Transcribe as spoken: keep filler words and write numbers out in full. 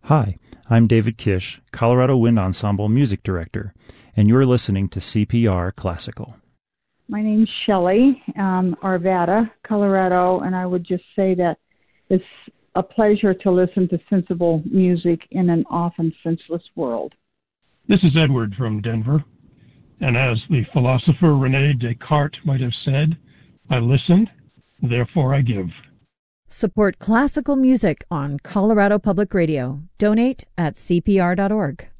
Hi, I'm David Kish, Colorado Wind Ensemble Music Director, and you're listening to C P R Classical. My name's Shelley, um, Arvada, Colorado, and I would just say that it's a pleasure to listen to sensible music in an often senseless world. This is Edward from Denver, and as the philosopher René Descartes might have said, I listened, therefore I give. Support classical music on Colorado Public Radio. Donate at C P R dot org.